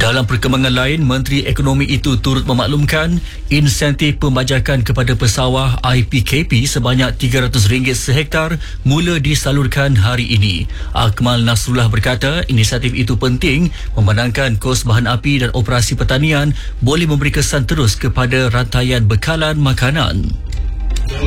Dalam perkembangan lain, Menteri Ekonomi itu turut memaklumkan insentif pembajakan kepada pesawah IPKP sebanyak RM300 sehektar mula disalurkan hari ini. Akmal Nasrullah berkata inisiatif itu penting memandangkan kos bahan api dan operasi pertanian boleh memberi kesan terus kepada rantaian bekalan makanan.